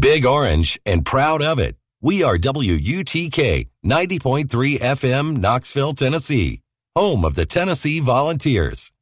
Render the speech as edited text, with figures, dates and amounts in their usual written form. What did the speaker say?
Big Orange and proud of it. We are WUTK 90.3 FM, Knoxville, Tennessee, home of the Tennessee Volunteers.